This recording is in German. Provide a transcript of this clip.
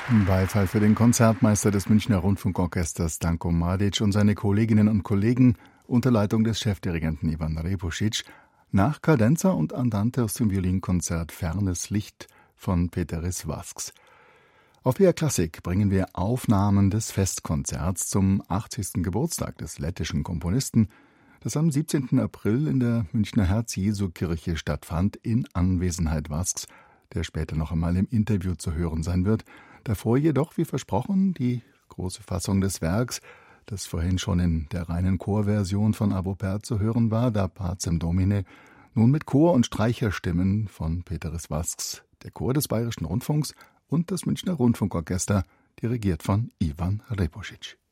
Beifall für den Konzertmeister des Münchner Rundfunkorchesters Danko Mladic und seine Kolleginnen und Kollegen unter Leitung des Chefdirigenten Ivan Repusic nach Cadenza und Andante aus dem Violinkonzert Fernes Licht von Péteris Vasks. Auf BR Klassik bringen wir Aufnahmen des Festkonzerts zum 80. Geburtstag des lettischen Komponisten, das am 17. April in der Münchner Herz-Jesu-Kirche stattfand, in Anwesenheit Vasks, der später noch einmal im Interview zu hören sein wird. Davor jedoch, wie versprochen, die große Fassung des Werks, das vorhin schon in der reinen Chorversion von Arvo Pärt zu hören war, Da Pacem Domine, nun mit Chor- und Streicherstimmen von Péteris Vasks, der Chor des Bayerischen Rundfunks und das Münchner Rundfunkorchester, dirigiert von Ivan Repusic.